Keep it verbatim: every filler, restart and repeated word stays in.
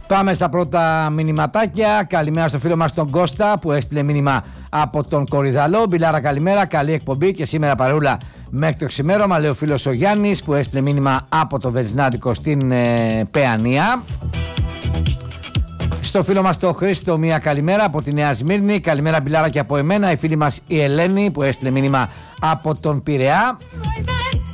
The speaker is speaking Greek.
Πάμε στα πρώτα μηνυματάκια. Καλημέρα στο φίλο μας τον Κώστα που έστειλε μήνυμα από τον Κορυδαλό. Μπιλάρα, καλημέρα, καλή εκπομπή και σήμερα παρούλα μέχρι το ξημέρωμα. Λέει ο φίλος ο Γιάννης που έστειλε μήνυμα από το Βεζινάδικο στην ε, Παιανία. Στο φίλο μας το Χρήστο μία καλημέρα από τη Νέα Σμύρνη. Καλημέρα Μπιλάρα και από εμένα. Η φίλη μας η Ελένη που έστειλε μήνυμα από τον Πειραιά.